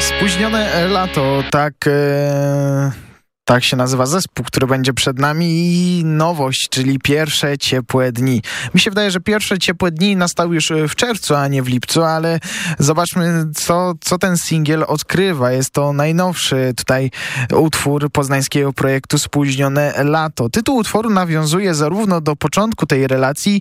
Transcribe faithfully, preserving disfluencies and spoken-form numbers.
Spóźnione lato, tak, e, tak się nazywa zespół, który będzie przed nami, i nowość, czyli pierwsze ciepłe dni. Mi się wydaje, że pierwsze ciepłe dni nastały już w czerwcu, a nie w lipcu, ale zobaczmy, co, co ten singiel odkrywa. Jest to najnowszy tutaj utwór poznańskiego projektu Spóźnione lato. Tytuł utworu nawiązuje zarówno do początku tej relacji,